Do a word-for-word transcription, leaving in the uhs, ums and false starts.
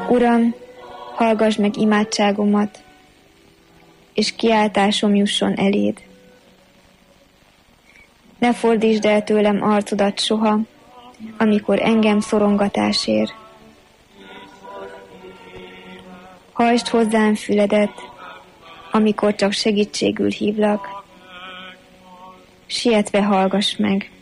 Uram, hallgass meg imádságomat, és kiáltásom jusson eléd. Ne fordítsd el tőlem arcodat soha, amikor engem szorongatás ér. Hajtsd hozzám füledet, amikor csak segítségül hívlak. Sietve hallgass meg.